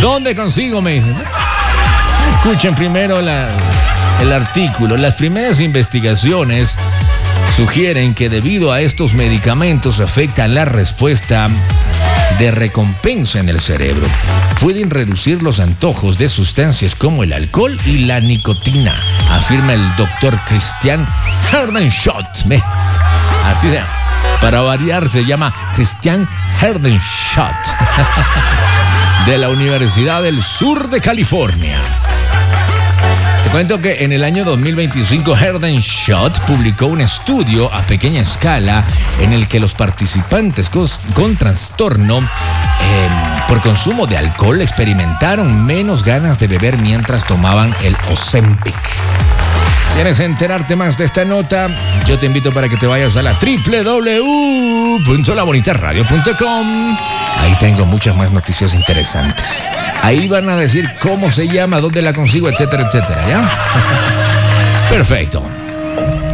¿Dónde consigo? Me dicen. Escuchen primero el artículo. Las primeras investigaciones sugieren que debido a estos medicamentos afectan la respuesta de recompensa en el cerebro. Pueden reducir los antojos de sustancias como el alcohol y la nicotina, afirma el doctor Christian Herdenschott. Así sea, para variar se llama Christian Herdenschott de la Universidad del Sur de California. Te cuento que en el año 2025 Herdenschott publicó un estudio a pequeña escala en el que los participantes con trastorno por consumo de alcohol experimentaron menos ganas de beber mientras tomaban el Ozempic. ¿Quieres enterarte más de esta nota? Yo te invito para que te vayas a la www.labonitarradio.com. Ahí tengo muchas más noticias interesantes. Ahí van a decir cómo se llama, dónde la consigo, etcétera, etcétera, ¿ya? Perfecto.